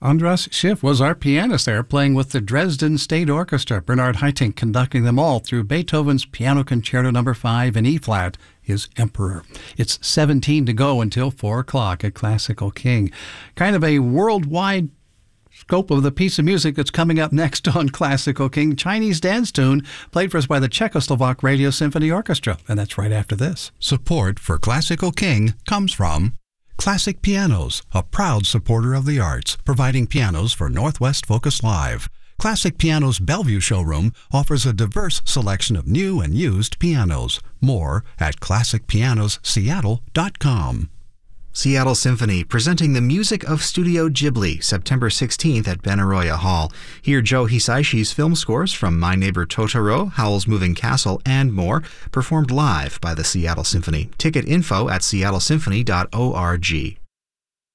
Andras Schiff was our pianist there, playing with the Dresden State Orchestra. Bernard Haitink conducting them all through Beethoven's Piano Concerto No. 5 in E-flat, his Emperor. It's 17 to go until 4 o'clock at Classical King. Kind of a worldwide scope of the piece of music that's coming up next on Classical King. Chinese dance tune played for us by the Czechoslovak Radio Symphony Orchestra. And that's right after this. Support for Classical King comes from Classic Pianos, a proud supporter of the arts, providing pianos for Northwest Focus Live. Classic Pianos Bellevue showroom offers a diverse selection of new and used pianos. More at classicpianosseattle.com. Seattle Symphony, presenting the music of Studio Ghibli, September 16th at Benaroya Hall. Hear Joe Hisaishi's film scores from My Neighbor Totoro, Howl's Moving Castle, and more, performed live by the Seattle Symphony. Ticket info at seattlesymphony.org.